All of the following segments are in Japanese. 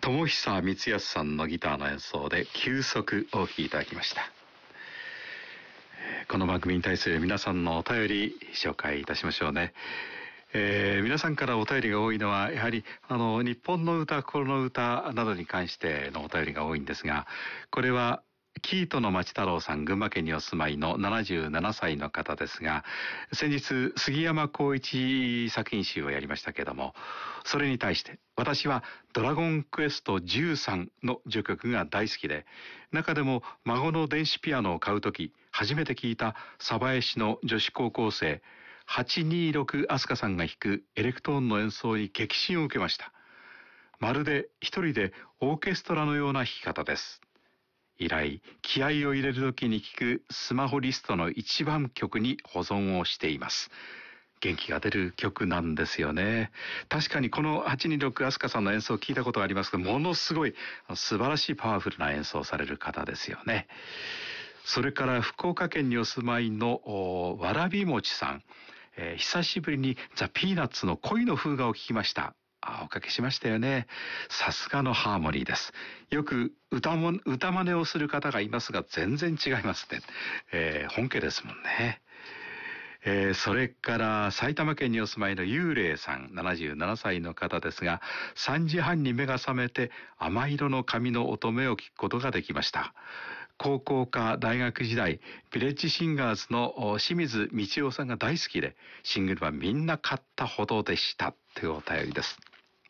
友久光康さんのギターの演奏で休息をお聴きいただきました。この番組に対する皆さんのお便り紹介いたしましょうね。皆さんからお便りが多いのはやはり日本の歌、心の歌などに関してのお便りが多いんですが、これはキートの町太郎さん、群馬県にお住まいの77歳の方ですが、先日杉山浩一作品集をやりましたけども、それに対して私はドラゴンクエスト13の序曲が大好きで、中でも孫の電子ピアノを買うとき初めて聞いた鯖江市の女子高校生826飛鳥さんが弾くエレクトーンの演奏に激震を受けました。まるで一人でオーケストラのような弾き方です。以来、気合を入れるときに聴くスマホリストの一番曲に保存をしています。元気が出る曲なんですよね。確かにこの826飛鳥さんの演奏を聞いたことがありますけど、ものすごい素晴らしいパワフルな演奏をされる方ですよね。それから福岡県にお住まいのわらびもちさん、久しぶりにザ・ピーナッツの恋の風雅を聞きました。おかけしましたよね。さすがのハーモニーです。よく歌真似をする方がいますが、全然違いますね。本家ですもんね。それから埼玉県にお住まいの幽霊さん、77歳の方ですが、3時半に目が覚めて甘色の髪の乙女を聞くことができました。高校か大学時代、ヴィレッジシンガーズの清水道夫さんが大好きで、シングルはみんな買ったほどでしたというお便りです。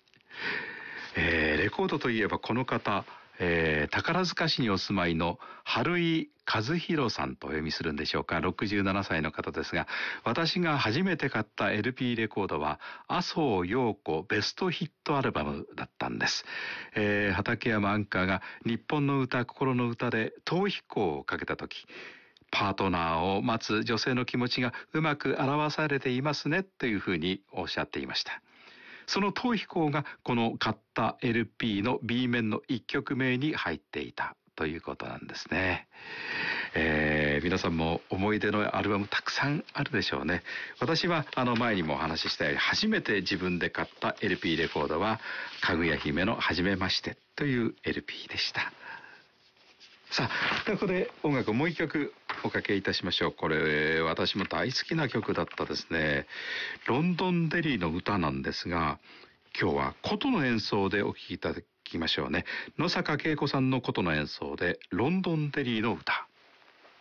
レコードといえばこの方、宝塚市にお住まいの春井和弘さんとお読みするんでしょうか。67歳の方ですが、私が初めて買った LP レコードは麻生陽子ベストヒットアルバムだったんです。畠山アンカーが日本の歌、心の歌で逃避行をかけた時、パートナーを待つ女性の気持ちがうまく表されていますねというふうにおっしゃっていました。その逃避行がこの買った LP の B 面の1曲目に入っていたということなんですね。皆さんも思い出のアルバムたくさんあるでしょうね。私は前にもお話ししたように初めて自分で買った LP レコードはかぐや姫のはじめましてという LP でした。さあ、ここで音楽をもう一曲おかけいたしましょう。これ私も大好きな曲だったですね。ロンドンデリーの歌なんですが、今日は琴の演奏でお聴きいただきましょうね。野坂恵子さんの琴の演奏でロンドンデリーの歌。